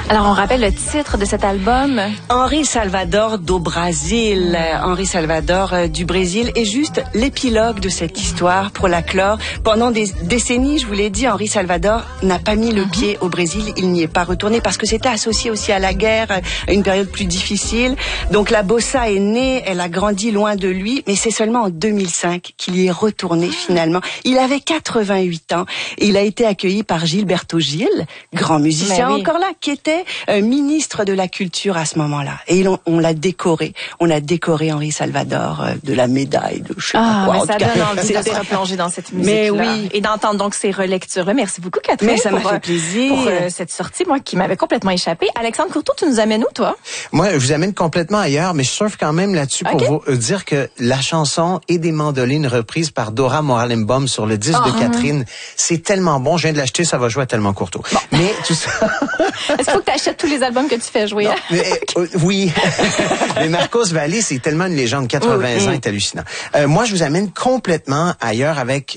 Alors, on rappelle le titre de cet album. Henri Salvador do Brasil. Henri Salvador du Brésil est juste l'épilogue de cette histoire pour la clore. Pendant des décennies, je vous l'ai dit, Henri Salvador n'a pas mis le pied au Brésil. Il n'y est pas retourné parce que c'était associé aussi à la guerre, à une période plus difficile. Donc la bossa est née, elle a grandi loin de lui, mais c'est seulement en 2005 qu'il y est retourné finalement. Il avait 88 ans et il a été accueilli par Gilberto Gil, grand musicien encore là, qui était ministre de la Culture à ce moment-là. Et on l'a décoré. On a décoré Henri Salvador de la médaille de je sais pas quoi. Mais ça donne envie de se replonger dans cette musique-là. Mais oui. Et d'entendre donc ces relectures. Merci beaucoup, Catherine. Mais ça m'a fait plaisir. Pour cette sortie, moi, qui m'avait complètement échappé. Alexandre Courteau, tu nous amènes où, toi? Moi, je vous amène complètement ailleurs, mais je surfe quand même là-dessus pour vous dire que la chanson et des mandolines reprises par Dora Moralimbaum sur le disque de Catherine, c'est tellement bon. Je viens de l'acheter, ça va jouer à Tellement Courteau. Bon. Mais tout ça... Est-ce qu'il faut que tu achètes tous les albums que tu fais jouer? Non, mais, oui. Mais Marcos Valle, c'est tellement une légende. 80 ans, c'est hallucinant. Moi, je vous amène complètement ailleurs avec,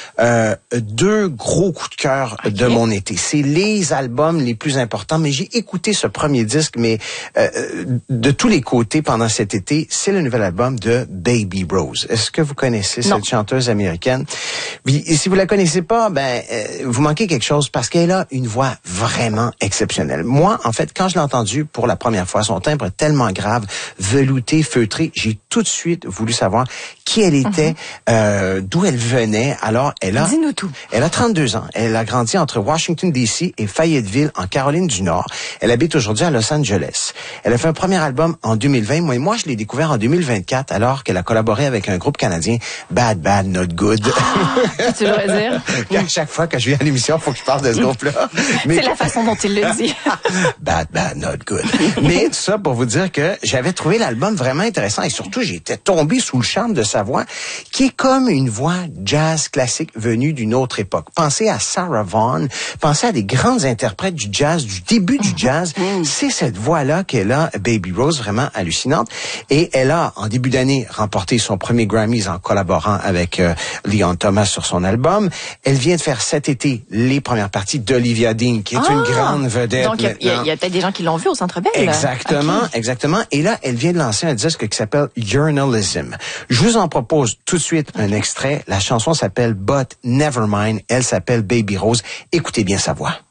deux gros coups de cœur de mon été. C'est les albums les plus importants, mais j'ai écouté ce premier disque, mais de tous les côtés pendant cet été, c'est le nouvel album de Baby Rose. Est-ce que vous connaissez cette chanteuse américaine? Oui, et si vous la connaissez pas, vous manquez quelque chose parce qu'elle a une voix vraiment exceptionnelle. Moi, en fait, quand je l'ai entendue pour la première fois, son timbre tellement grave, velouté, feutré, j'ai tout de suite voulu savoir qui elle était, d'où elle venait. Alors, dis-nous tout. Elle a 32 ans. Elle a grandi entre Washington, D.C. et Fayetteville, en Caroline du Nord. Elle habite aujourd'hui à Los Angeles. Elle a fait un premier album en 2020. Moi, je l'ai découvert en 2024, alors qu'elle a collaboré avec un groupe canadien, Bad Bad Not Good. Tu le dire? À chaque fois que je viens à l'émission, il faut que je parle de ce groupe-là. Mais... C'est la façon dont il le dit. Bad Bad Not Good. Mais tout ça pour vous dire que j'avais trouvé l'album vraiment intéressant et surtout, j'étais tombé sous le charme de sa voix, qui est comme une voix jazz classique venue d'une autre époque. Pensez à Sarah Vaughan, pensez à des grandes interprètes du jazz, du début du jazz. C'est cette voix-là qu'elle a, Baby Rose, vraiment hallucinante. Et elle a, en début d'année, remporté son premier Grammys en collaborant avec Leon Thomas sur son album. Elle vient de faire cet été les premières parties d'Olivia Dean, qui est une grande vedette. Donc, il y a peut-être des gens qui l'ont vu au Centre Bell. Exactement, exactement. Et là, elle vient de lancer un disque qui s'appelle Journalism. Je vous en propose tout de suite un extrait. La chanson s'appelle But Nevermind. Elle s'appelle Baby Rose. Écoutez bien sa voix.